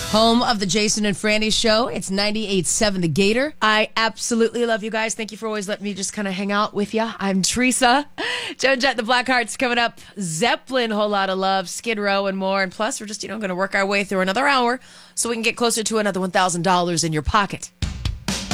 Home of the Jason and Franny Show. It's 98.7 The Gator. I absolutely love you guys. Thank you for always letting me just kind of hang out with you. I'm Teresa. Joan Jett, the Blackhearts coming up. Zeppelin, Whole Lot of Love, Skid Row, and more. And plus, we're just, going to work our way through another hour so we can get closer to another $1,000 in your pocket.